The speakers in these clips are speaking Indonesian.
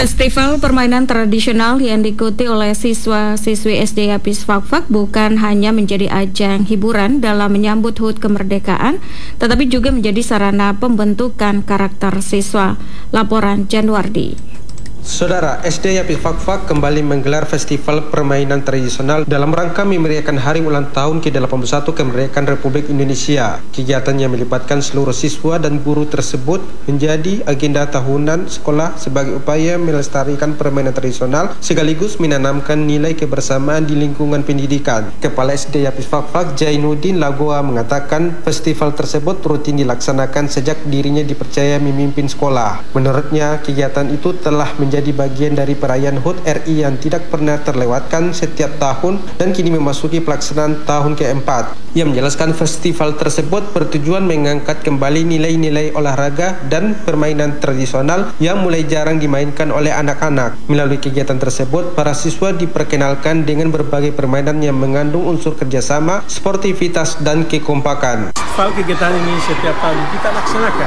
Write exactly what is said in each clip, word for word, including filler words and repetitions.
Festival permainan tradisional yang diikuti oleh siswa-siswi S D Yapis Fakfak bukan hanya menjadi ajang hiburan dalam menyambut H U T kemerdekaan, tetapi juga menjadi sarana pembentukan karakter siswa. Laporan Januardi. Saudara, S D Yapis Fakfak kembali menggelar festival permainan tradisional dalam rangka memeriahkan hari ulang tahun ke delapan puluh satu kemerdekaan Republik Indonesia. Kegiatan yang melibatkan seluruh siswa dan guru tersebut menjadi agenda tahunan sekolah sebagai upaya melestarikan permainan tradisional sekaligus menanamkan nilai kebersamaan di lingkungan pendidikan. Kepala S D Yapis Fakfak Jainuddin Lagoa mengatakan festival tersebut rutin dilaksanakan sejak dirinya dipercaya memimpin sekolah. Menurutnya, kegiatan itu telah menjadi menjadi bagian dari perayaan H U T R I yang tidak pernah terlewatkan setiap tahun dan kini memasuki pelaksanaan tahun keempat. Ia menjelaskan festival tersebut bertujuan mengangkat kembali nilai-nilai olahraga dan permainan tradisional yang mulai jarang dimainkan oleh anak-anak. Melalui kegiatan tersebut, para siswa diperkenalkan dengan berbagai permainan yang mengandung unsur kerjasama, sportivitas, dan kekompakan. Festival kegiatan ini setiap tahun kita laksanakan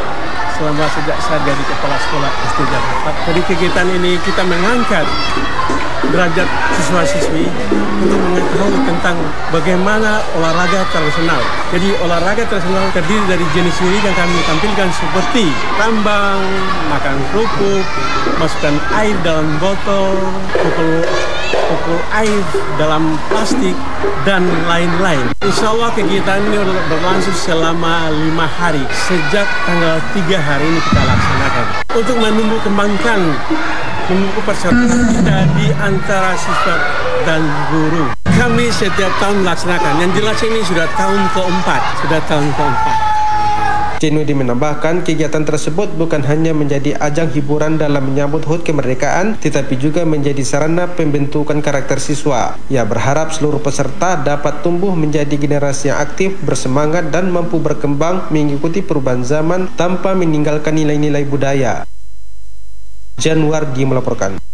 selama sejak saya jadi kepala sekolah S D Yapis Fakfak. Jadi kegiatan ini kita mengangkat derajat siswa-siswi untuk mengetahui tentang bagaimana olahraga tradisional. Jadi olahraga tradisional terdiri dari jenis ini yang kami tampilkan seperti tambang, makan kerupuk, masukkan air dalam botol, pukul pukul air dalam plastik, dan lain-lain. Insya Allah kegiatan ini berlangsung selama lima hari. Sejak tanggal tiga hari ini kita laksanakan. Untuk menumbuh kembangkan menumbuh persahabatan kita di antara siswa dan guru. Kami setiap tahun melaksanakan. Yang jelas ini sudah tahun keempat. Sudah tahun keempat. Jainuddin menambahkan kegiatan tersebut bukan hanya menjadi ajang hiburan dalam menyambut H U T kemerdekaan, tetapi juga menjadi sarana pembentukan karakter siswa. Ia berharap seluruh peserta dapat tumbuh menjadi generasi yang aktif, bersemangat, dan mampu berkembang mengikuti perubahan zaman tanpa meninggalkan nilai-nilai budaya. Januardi melaporkan.